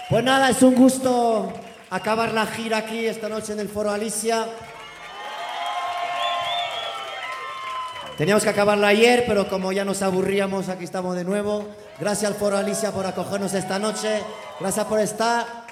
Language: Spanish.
Pues nada, es un gusto acabar la gira aquí esta noche en el Foro Alicia. Teníamos que acabarla ayer, pero como ya nos aburríamos, aquí estamos de nuevo. Gracias al Foro Alicia por acogernos esta noche. Gracias por estar.